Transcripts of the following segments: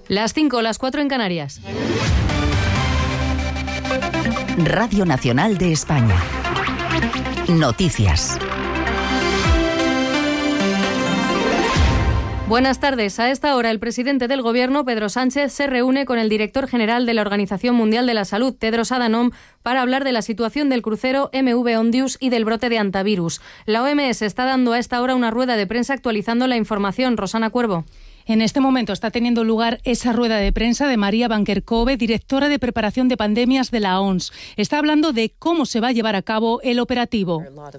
Las 5, las 4 en Canarias. Radio Nacional de España. Noticias. Buenas tardes. A esta hora, el presidente del Gobierno, Pedro Sánchez, se reúne con el director general de la Organización Mundial de la Salud, Tedros Adhanom, para hablar de la situación del crucero MV Ondius y del brote de hantavirus. La OMS está dando a esta hora una rueda de prensa actualizando la información. Rosana Cuervo. En este momento está teniendo lugar esa rueda de prensa de María Van Kerkhove, directora de preparación de pandemias de la OMS. Está hablando de cómo se va a llevar a cabo el operativo.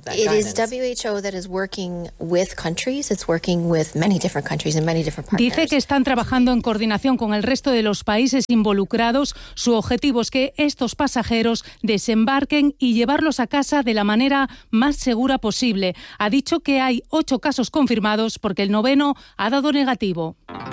Dice que están trabajando en coordinación con el resto de los países involucrados. Su objetivo es que estos pasajeros desembarquen y llevarlos a casa de la manera más segura posible. Ha dicho que hay 8 casos confirmados porque el 9º ha dado negativo.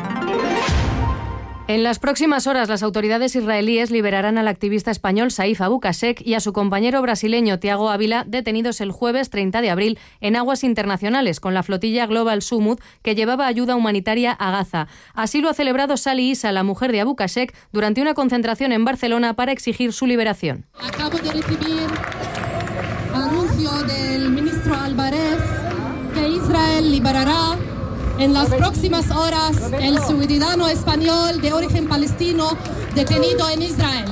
En las próximas horas, las autoridades israelíes liberarán al activista español Saif Abu Qasek y a su compañero brasileño Thiago Ávila, detenidos el jueves 30 de abril en aguas internacionales con la flotilla Global Sumud que llevaba ayuda humanitaria a Gaza. Así lo ha celebrado Sali Issa, la mujer de Abu Qasek, durante una concentración en Barcelona para exigir su liberación. Acabo de recibir anuncio del ministro Álvarez que Israel liberará en las próximas horas el ciudadano español de origen palestino detenido en Israel.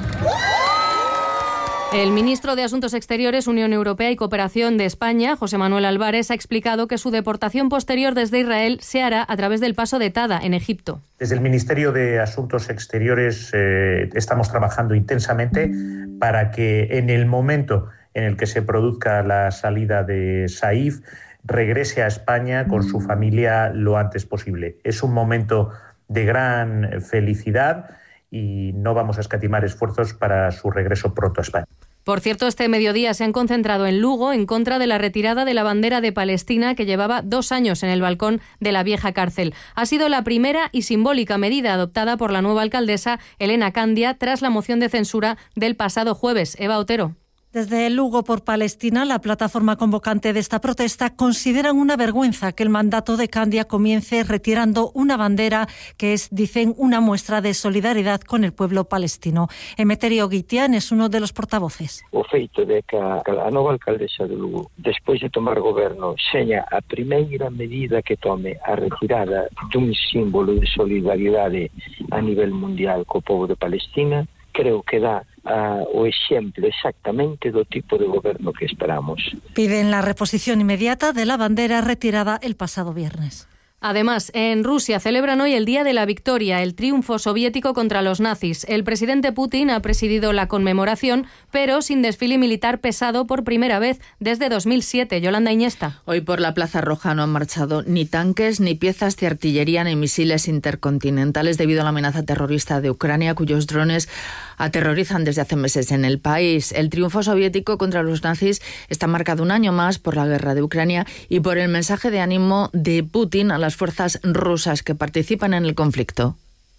El ministro de Asuntos Exteriores, Unión Europea y Cooperación de España, José Manuel Álvarez, ha explicado que su deportación posterior desde Israel se hará a través del paso de Tada, en Egipto. Desde el Ministerio de Asuntos Exteriores estamos trabajando intensamente para que en el momento en el que se produzca la salida de Saif, regrese a España con su familia lo antes posible. Es un momento de gran felicidad y no vamos a escatimar esfuerzos para su regreso pronto a España. Por cierto, este mediodía se han concentrado en Lugo en contra de la retirada de la bandera de Palestina que llevaba 2 años en el balcón de la vieja cárcel. Ha sido la primera y simbólica medida adoptada por la nueva alcaldesa Elena Candia tras la moción de censura del pasado jueves. Eva Otero. Desde Lugo por Palestina, la plataforma convocante de esta protesta consideran una vergüenza que el mandato de Candia comience retirando una bandera que es, dicen, una muestra de solidaridad con el pueblo palestino. Emeterio Guitián es uno de los portavoces. O feito de que a nova alcaldesa de Lugo, despois de tomar goberno, seña a primeira medida que tome a retirada dun símbolo de solidaridade a nivel mundial co povo de Palestina, creo que dá o exemplo exactamente do tipo de goberno que esperamos. Piden la reposición inmediata de la bandera retirada el pasado viernes. Además, en Rusia celebran hoy el Día de la Victoria, el triunfo soviético contra los nazis. El presidente Putin ha presidido la conmemoración, pero sin desfile militar pesado por primera vez desde 2007. Yolanda Iñesta. Hoy por la Plaza Roja no han marchado ni tanques, ni piezas de artillería, ni misiles intercontinentales debido a la amenaza terrorista de Ucrania, cuyos drones aterrorizan desde hace meses en el país. El triunfo soviético contra los nazis está marcado un año más por la guerra de Ucrania y por el mensaje de ánimo de Putin a las fuerzas rusas que participan en el conflicto.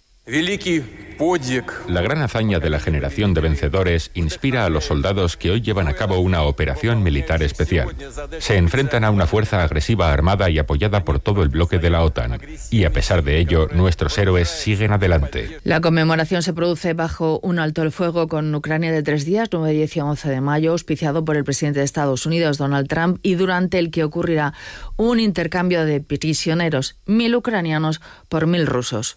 La gran hazaña de la generación de vencedores inspira a los soldados que hoy llevan a cabo una operación militar especial. Se enfrentan a una fuerza agresiva armada y apoyada por todo el bloque de la OTAN. Y a pesar de ello, nuestros héroes siguen adelante. La conmemoración se produce bajo un alto el fuego con Ucrania de 3 días, 9, 10 y 11 de mayo, auspiciado por el presidente de Estados Unidos, Donald Trump, y durante el que ocurrirá un intercambio de prisioneros, 1.000 ucranianos por 1.000 rusos.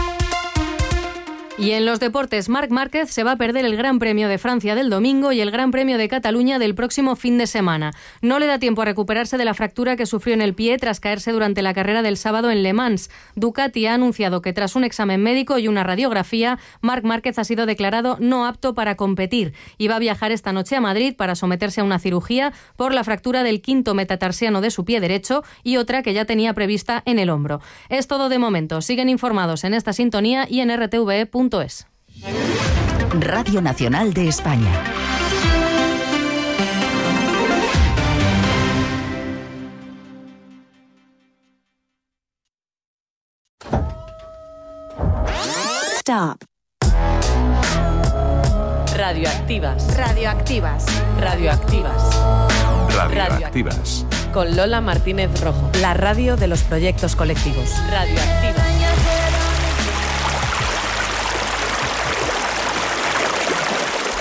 Y en los deportes, Marc Márquez se va a perder el Gran Premio de Francia del domingo y el Gran Premio de Cataluña del próximo fin de semana. No le da tiempo a recuperarse de la fractura que sufrió en el pie tras caerse durante la carrera del sábado en Le Mans. Ducati ha anunciado que tras un examen médico y una radiografía, Marc Márquez ha sido declarado no apto para competir y va a viajar esta noche a Madrid para someterse a una cirugía por la fractura del quinto metatarsiano de su pie derecho y otra que ya tenía prevista en el hombro. Es todo de momento. Siguen informados en esta sintonía y en rtve.es. Radio Nacional de España. Stop. Radioactivas. Radioactivas. Radioactivas. Radioactivas. Con Lola Martínez Rojo. La radio de los proyectos colectivos. Radioactivas.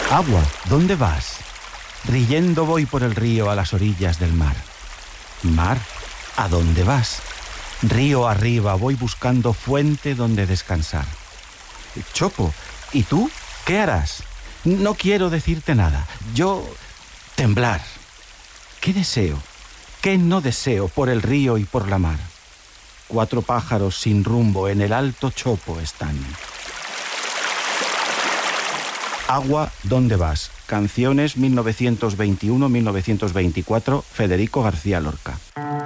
Agua, ¿dónde vas? Riendo voy por el río a las orillas del mar. Mar, ¿a dónde vas? Río arriba voy buscando fuente donde descansar. Chopo, ¿y tú qué harás? No quiero decirte nada. Yo, temblar. ¿Qué deseo? ¿Qué no deseo por el río y por la mar? 4 pájaros sin rumbo en el alto Chopo están. Agua, ¿dónde vas? Canciones 1921-1924, Federico García Lorca.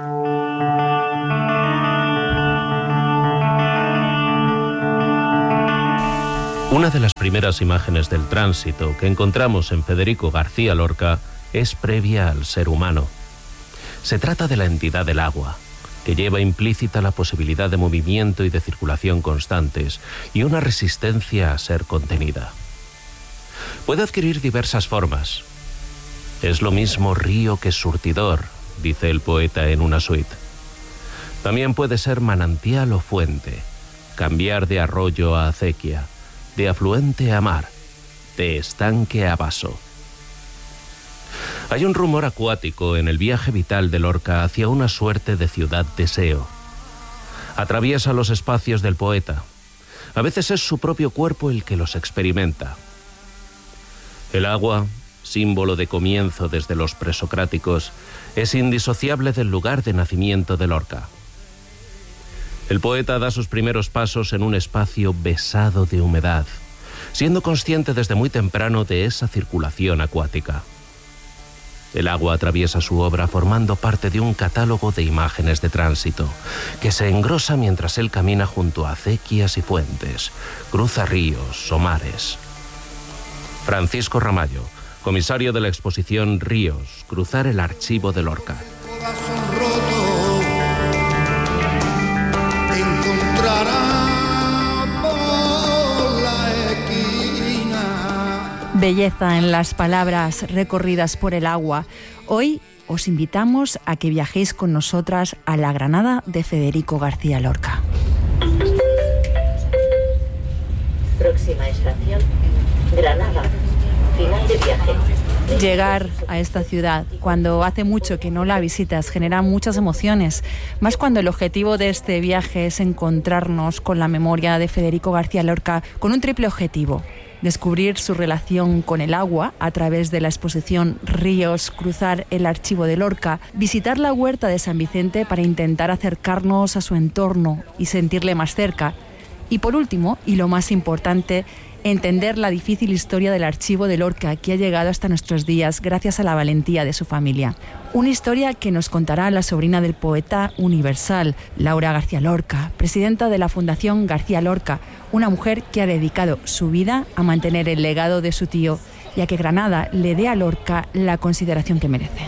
Una de las primeras imágenes del tránsito que encontramos en Federico García Lorca es previa al ser humano. Se trata de la entidad del agua, que lleva implícita la posibilidad de movimiento y de circulación constantes y una resistencia a ser contenida. Puede adquirir diversas formas. Es lo mismo río que surtidor, dice el poeta en una suite. También puede ser manantial o fuente, cambiar de arroyo a acequia, de afluente a mar, de estanque a vaso. Hay un rumor acuático en el viaje vital de Lorca hacia una suerte de ciudad-deseo. Atraviesa los espacios del poeta. A veces es su propio cuerpo el que los experimenta. El agua, símbolo de comienzo desde los presocráticos, es indisociable del lugar de nacimiento de Lorca. El poeta da sus primeros pasos en un espacio besado de humedad, siendo consciente desde muy temprano de esa circulación acuática. El agua atraviesa su obra formando parte de un catálogo de imágenes de tránsito, que se engrosa mientras él camina junto a acequias y fuentes, cruza ríos o mares. Francisco Ramallo, comisario de la exposición Ríos, cruzar el archivo de Lorca. Belleza en las palabras recorridas por el agua. Hoy os invitamos a que viajéis con nosotras a la Granada de Federico García Lorca. Próxima estación, Granada. Final de viaje. Llegar a esta ciudad cuando hace mucho que no la visitas genera muchas emociones, más cuando el objetivo de este viaje es encontrarnos con la memoria de Federico García Lorca con un triple objetivo: descubrir su relación con el agua a través de la exposición Ríos, cruzar el archivo de Lorca, visitar la huerta de San Vicente para intentar acercarnos a su entorno y sentirle más cerca, y por último, y lo más importante, entender la difícil historia del archivo de Lorca que ha llegado hasta nuestros días gracias a la valentía de su familia. Una historia que nos contará la sobrina del poeta universal, Laura García Lorca, presidenta de la Fundación García Lorca, una mujer que ha dedicado su vida a mantener el legado de su tío y a que Granada le dé a Lorca la consideración que merece.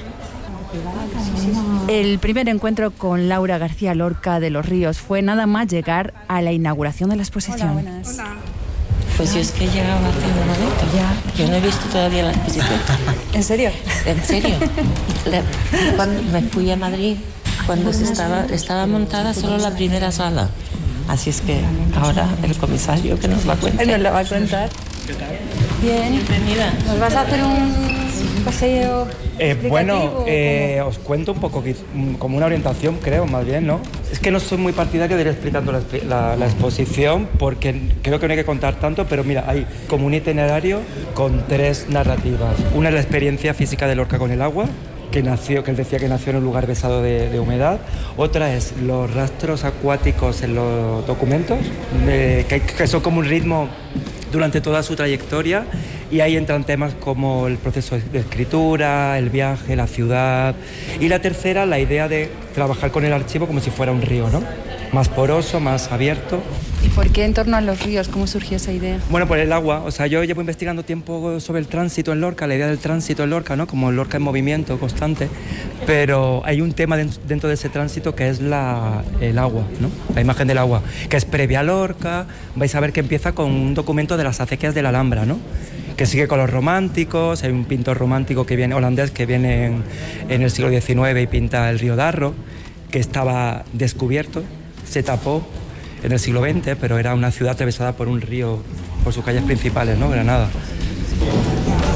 El primer encuentro con Laura García Lorca de los Ríos fue nada más llegar a la inauguración de la exposición. Hola, buenas. Hola. Pues yo es que llegaba hace un momento. Ya. Yo no he visto todavía la exposición. ¿En serio? ¿En serio? Cuando me fui a Madrid, cuando estaba montada solo la primera sala. Así es que ahora el comisario que nos va a contar. Nos la va a contar. ¿Qué tal? Bien. Bienvenida. ¿Nos vas a hacer un paseo bueno, os cuento un poco, como una orientación, creo, más bien, ¿no? Es que no soy muy partidario de ir explicando la exposición porque creo que no hay que contar tanto, pero mira, hay como un itinerario con 3 narrativas. Una es la experiencia física de Lorca con el agua, que él decía que nació en un lugar besado de humedad. Otra es los rastros acuáticos en los documentos, que son como un ritmo durante toda su trayectoria, y ahí entran temas como el proceso de escritura, el viaje, la ciudad. Y la tercera, la idea de trabajar con el archivo como si fuera un río, ¿no? Más poroso, más abierto. ¿Y por qué en torno a los ríos? ¿Cómo surgió esa idea? Bueno, por el agua. O sea, yo llevo investigando tiempo sobre el tránsito en Lorca, la idea del tránsito en Lorca, ¿no? Como Lorca en movimiento constante. Pero hay un tema dentro de ese tránsito que es el agua, ¿no? La imagen del agua, que es previa a Lorca. Vais a ver que empieza con un documento de las acequias de la Alhambra, ¿no? Que sigue con los románticos. Hay un pintor romántico holandés que viene en el siglo XIX y pinta el río Darro, que estaba descubierto, se tapó en el siglo XX, pero era una ciudad atravesada por un río, por sus calles principales, ¿no? Granada.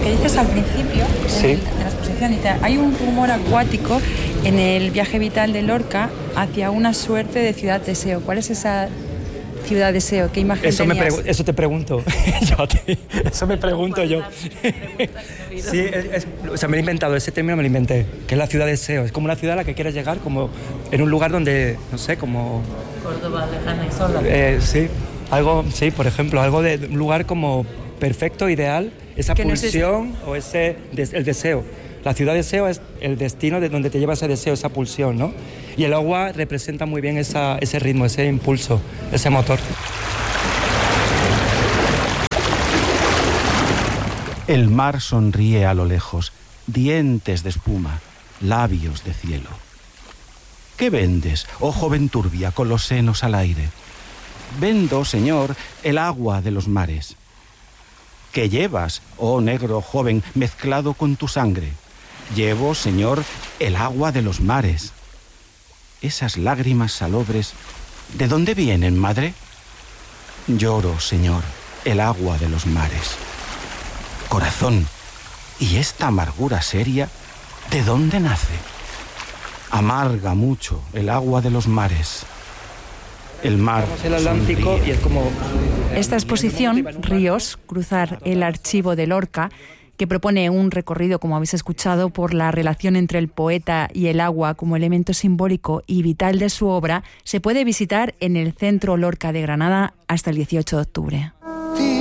que dices al principio Sí. de la exposición, dice, hay un rumor acuático en el viaje vital de Lorca hacia una suerte de ciudad deseo. ¿Cuál es esa ciudad deseo? ¿Qué imagen tenías? Eso te pregunto. Eso me pregunto yo. Sí, o sea, me he inventado, ese término me lo inventé, que es la ciudad deseo. Es como una ciudad a la que quieres llegar, como en un lugar donde, no sé, como... Córdoba, lejana y sola. Sí, por ejemplo, algo de un lugar como perfecto, ideal, esa pulsión o el deseo. La ciudad deseo es el destino de donde te lleva ese deseo, esa pulsión, ¿no? Y el agua representa muy bien ese ritmo, ese impulso, ese motor. El mar sonríe a lo lejos, dientes de espuma, labios de cielo. ¿Qué vendes, oh joven turbia, con los senos al aire? Vendo, señor, el agua de los mares. ¿Qué llevas, oh negro joven, mezclado con tu sangre? Llevo, señor, el agua de los mares. Esas lágrimas salobres, ¿de dónde vienen, madre? Lloro, señor, el agua de los mares. Corazón, ¿y esta amargura seria, de dónde nace? Amarga mucho el agua de los mares. El mar el Atlántico sonríe. Y es como... Esta exposición, Ríos, cruzar el archivo de Lorca, que propone un recorrido, como habéis escuchado, por la relación entre el poeta y el agua como elemento simbólico y vital de su obra, se puede visitar en el Centro Lorca de Granada hasta el 18 de octubre.